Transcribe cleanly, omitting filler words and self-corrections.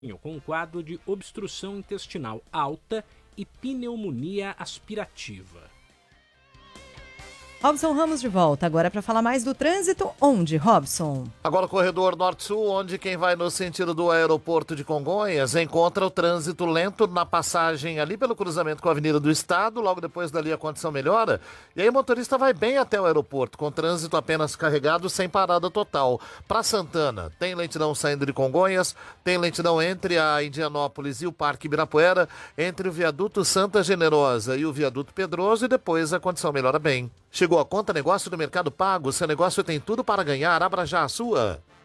com um quadro de obstrução intestinal alta e pneumonia aspirativa. Robson Ramos de volta, agora para falar mais do trânsito. Onde, Robson? Agora o corredor Norte-Sul, onde quem vai no sentido do aeroporto de Congonhas encontra o trânsito lento na passagem ali pelo cruzamento com a Avenida do Estado, logo depois dali a condição melhora, e aí o motorista vai bem até o aeroporto, com trânsito apenas carregado, sem parada total. Para Santana, tem lentidão saindo de Congonhas, tem lentidão entre a Indianópolis e o Parque Ibirapuera, entre o viaduto Santa Generosa e o viaduto Pedroso, e depois a condição melhora bem. Chegou a Conta Negócio do Mercado Pago, seu negócio tem tudo para ganhar, abra já a sua.